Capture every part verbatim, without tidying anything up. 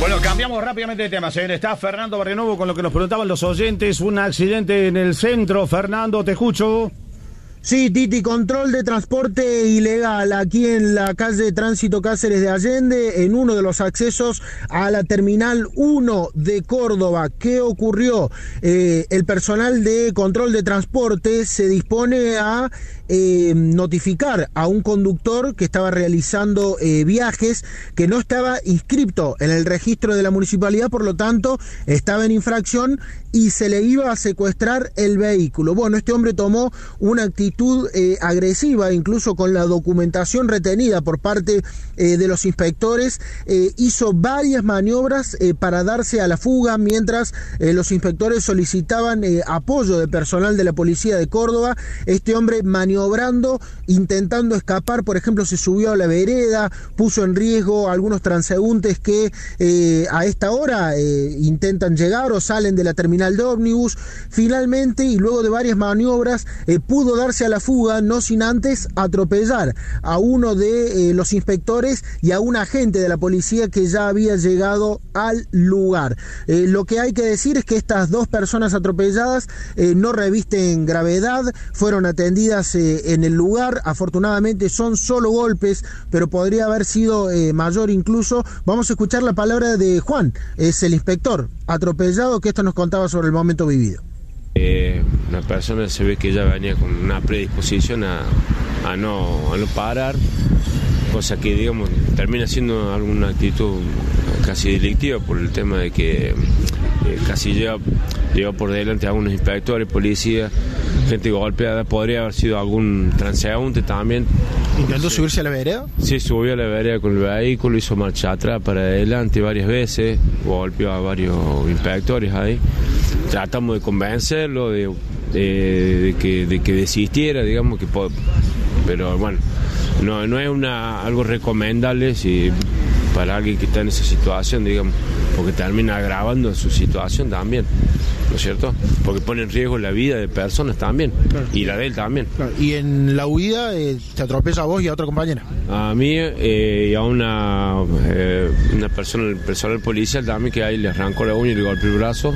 Bueno, cambiamos rápidamente de tema, señor. Está Fernando Barrionuevo con lo que nos preguntaban los oyentes. Un accidente en el centro. Fernando, te escucho. Sí, Titi, control de transporte ilegal aquí en la calle Tránsito Cáceres de Allende, en uno de los accesos a la Terminal uno de Córdoba. ¿Qué ocurrió? Eh, el personal de control de transporte se dispone a eh, notificar a un conductor que estaba realizando eh, viajes, que no estaba inscripto en el registro de la municipalidad, por lo tanto estaba en infracción y se le iba a secuestrar el vehículo. Bueno, este hombre tomó una actitud Eh, agresiva, incluso con la documentación retenida por parte eh, de los inspectores, eh, hizo varias maniobras eh, para darse a la fuga, mientras eh, los inspectores solicitaban eh, apoyo de personal de la policía de Córdoba. Este hombre maniobrando, intentando escapar, por ejemplo, se subió a la vereda, puso en riesgo a algunos transeúntes que eh, a esta hora eh, intentan llegar o salen de la terminal de ómnibus. Finalmente, y luego de varias maniobras, eh, pudo darse a la fuga, no sin antes atropellar a uno de eh, los inspectores y a un agente de la policía que ya había llegado al lugar. Eh, lo que hay que decir es que estas dos personas atropelladas eh, no revisten gravedad, fueron atendidas eh, en el lugar. Afortunadamente son solo golpes, pero podría haber sido eh, mayor incluso. Vamos a escuchar la palabra de Juan, es el inspector atropellado, que esto nos contaba sobre el momento vivido. Eh, una persona se ve que ya venía con una predisposición a, a, no, a no parar, cosa que, digamos, termina siendo alguna actitud casi delictiva por el tema de que eh, casi lleva, lleva por delante a algunos inspectores, policías, gente golpeada. Podría haber sido algún transeúnte también. ¿Intentó subirse a la vereda? Sí, subió a la vereda con el vehículo, hizo marcha atrás para adelante varias veces, golpeó a varios inspectores ahí. Tratamos de convencerlo de, de, de, que, de que desistiera, digamos, que po- pero bueno, no, no es una algo recomendable si para alguien que está en esa situación, digamos, porque termina agravando su situación también, ¿no es cierto? Porque pone en riesgo la vida de personas también, claro, y la de él también. Claro. Y en la huida eh, te atropella a vos y a otra compañera. A mí eh, y a una eh, una persona, el personal policial también, que ahí le arrancó la uña y le golpeó el brazo.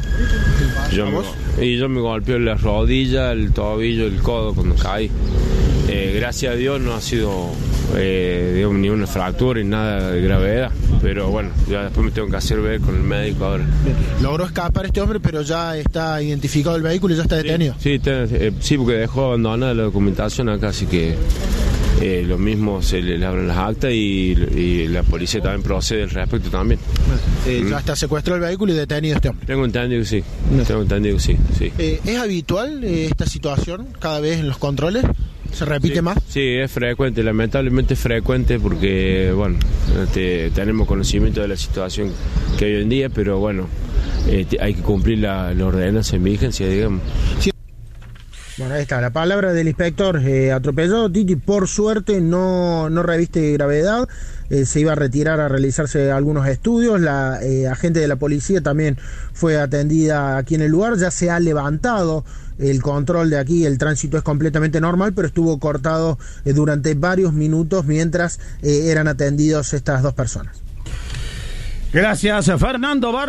Yo me, y yo me golpeé la rodilla, el tobillo, el codo cuando caí. Eh, gracias a Dios no ha sido eh, digamos, ni una fractura ni nada de gravedad, pero bueno, ya después me tengo que hacer ver con el médico ahora. Logró escapar este hombre, pero ya está identificado el vehículo y ya está detenido. Sí, sí, te, eh, sí, porque dejó abandonada la documentación acá, así que eh, lo mismo se le, le abren las actas y, y la policía también procede al respecto también. Eh, ¿Mm? Ya está secuestrado el vehículo y detenido este hombre. Tengo entendido que sí, no. tengo entendido que sí, sí. Eh, ¿Es habitual eh, esta situación cada vez en los controles? ¿Se repite sí, más? Sí, es frecuente, lamentablemente es frecuente porque, bueno, te, tenemos conocimiento de la situación que hay hoy en día, pero bueno, eh, te, hay que cumplir la, la ordenanza en vigencia, digamos. Sí. Bueno, ahí está la palabra del inspector eh, atropellado. Titi, por suerte no, no reviste gravedad, eh, se iba a retirar a realizarse algunos estudios. La eh, agente de la policía también fue atendida aquí en el lugar, ya se ha levantado el control de aquí, el tránsito es completamente normal, pero estuvo cortado eh, durante varios minutos mientras eh, eran atendidos estas dos personas. Gracias, Fernando Bar